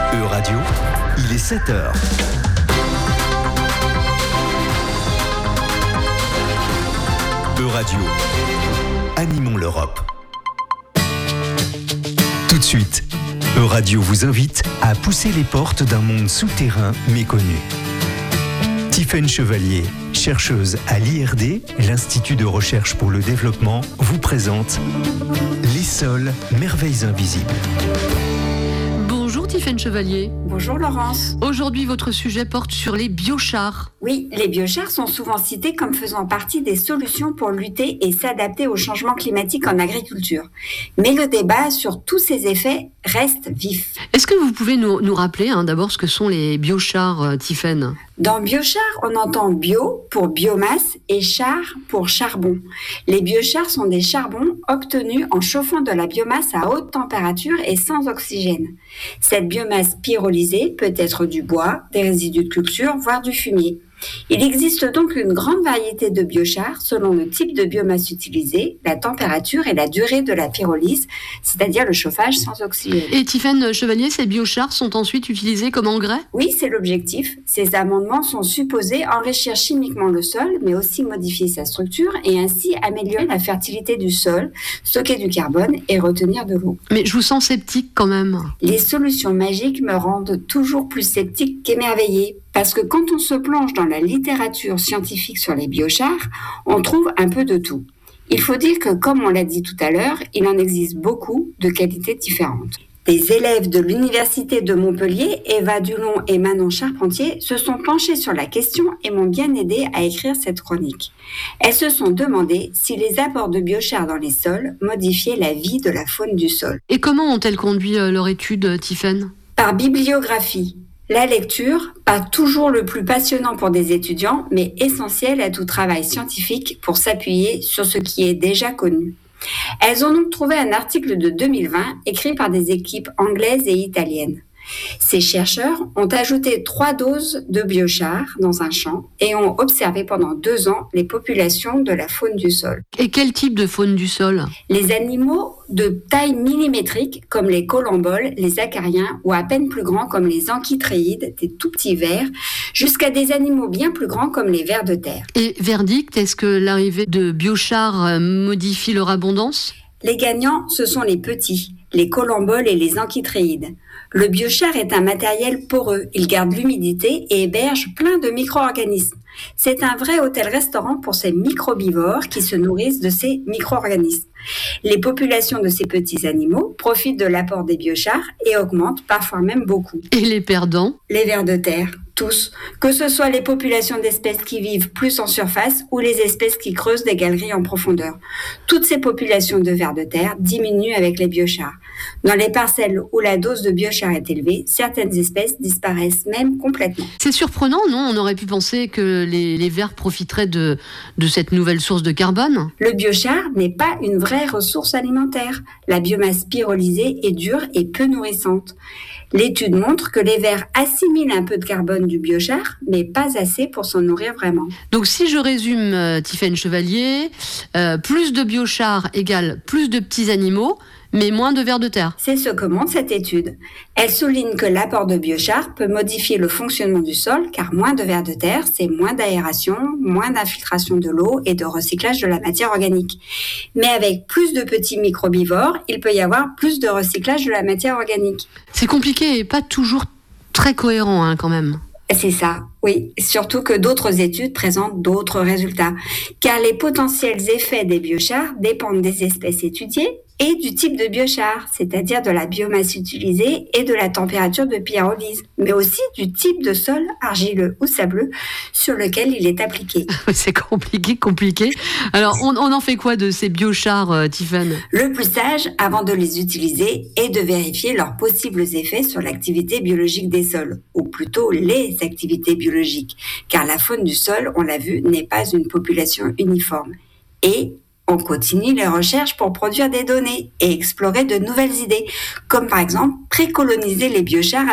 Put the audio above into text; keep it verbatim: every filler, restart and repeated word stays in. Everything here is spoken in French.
E-Radio, il est sept heures. E-Radio, animons l'Europe. Tout de suite, E-Radio vous invite à pousser les portes d'un monde souterrain méconnu. Tiffaine Chevalier, chercheuse à l'I R D, l'Institut de recherche pour le développement, vous présente Les sols, merveilles invisibles. Bonjour Tiffaine Chevalier. Bonjour Laurence. Aujourd'hui, votre sujet porte sur les biochars. Oui, les biochars sont souvent cités comme faisant partie des solutions pour lutter et s'adapter au changement climatique en agriculture. Mais le débat sur tous ces effets reste vif. Est-ce que vous pouvez nous, nous rappeler hein, d'abord ce que sont les biochars, euh, Tiffaine ? Dans biochar, on entend bio pour biomasse et char pour charbon. Les biochars sont des charbons obtenus en chauffant de la biomasse à haute température et sans oxygène. Cette biomasse pyrolyser peut être du bois, des résidus de culture, voire du fumier. Il existe donc une grande variété de biochars selon le type de biomasse utilisée, la température et la durée de la pyrolyse, c'est-à-dire le chauffage sans oxygène. Et Tiffaine Chevalier, ces biochars sont ensuite utilisés comme engrais ? Oui, c'est l'objectif. Ces amendements sont supposés enrichir chimiquement le sol, mais aussi modifier sa structure et ainsi améliorer la fertilité du sol, stocker du carbone et retenir de l'eau. Mais je vous sens sceptique quand même. Les solutions magiques me rendent toujours plus sceptique qu'émerveillée. Parce que quand on se plonge dans la littérature scientifique sur les biochars, on trouve un peu de tout. Il faut dire que, comme on l'a dit tout à l'heure, il en existe beaucoup de qualités différentes. Des élèves de l'Université de Montpellier, Eva Dulon et Manon Charpentier, se sont penchées sur la question et m'ont bien aidé à écrire cette chronique. Elles se sont demandé si les apports de biochars dans les sols modifiaient la vie de la faune du sol. Et comment ont-elles conduit euh, leur étude, Tiffaine ? Par bibliographie. La lecture, pas toujours le plus passionnant pour des étudiants, mais essentiel à tout travail scientifique pour s'appuyer sur ce qui est déjà connu. Elles ont donc trouvé un article de deux mille vingt écrit par des équipes anglaises et italiennes. Ces chercheurs ont ajouté trois doses de biochars dans un champ et ont observé pendant deux ans les populations de la faune du sol. Et quel type de faune du sol ? Les animaux de taille millimétrique comme les colamboles, les acariens ou à peine plus grands comme les ankhytréides, des tout petits vers, jusqu'à des animaux bien plus grands comme les vers de terre. Et verdict, est-ce que l'arrivée de biochars modifie leur abondance ? Les gagnants, ce sont les petits, les colamboles et les ankhytréides. Le biochar est un matériel poreux, il garde l'humidité et héberge plein de micro-organismes. C'est un vrai hôtel-restaurant pour ces microbivores qui se nourrissent de ces micro-organismes. Les populations de ces petits animaux profitent de l'apport des biochars et augmentent parfois même beaucoup. Et les perdants ? Les vers de terre, tous, que ce soit les populations d'espèces qui vivent plus en surface ou les espèces qui creusent des galeries en profondeur. Toutes ces populations de vers de terre diminuent avec les biochars. Dans les parcelles où la dose de biochar est élevée, certaines espèces disparaissent même complètement. C'est surprenant, non ? On aurait pu penser que les, les vers profiteraient de, de cette nouvelle source de carbone. Le biochar n'est pas une vraie ressource alimentaire. La biomasse pyrolysée est dure et peu nourrissante. L'étude montre que les vers assimilent un peu de carbone du biochar, mais pas assez pour s'en nourrir vraiment. Donc si je résume, euh, Tiffaine Chevalier, euh, plus de biochar égale plus de petits animaux, mais moins de vers de terre. C'est ce que montre cette étude. Elle souligne que l'apport de biochar peut modifier le fonctionnement du sol, car moins de vers de terre, c'est moins d'aération, moins d'infiltration de l'eau et de recyclage de la matière organique. Mais avec plus de petits microbivores, il peut y avoir plus de recyclage de la matière organique. C'est compliqué et pas toujours très cohérent hein, quand même. C'est ça, oui. Surtout que d'autres études présentent d'autres résultats. Car les potentiels effets des biochars dépendent des espèces étudiées et du type de biochar, c'est-à-dire de la biomasse utilisée et de la température de pyrolyse, mais aussi du type de sol argileux ou sableux sur lequel il est appliqué. C'est compliqué, compliqué. Alors, on, on en fait quoi de ces biochars, euh, Tiffaine ? Le plus sage, avant de les utiliser, est de vérifier leurs possibles effets sur l'activité biologique des sols, ou plutôt les activités biologiques, car la faune du sol, on l'a vu, n'est pas une population uniforme. Et on continue les recherches pour produire des données et explorer de nouvelles idées, comme par exemple précoloniser les biochars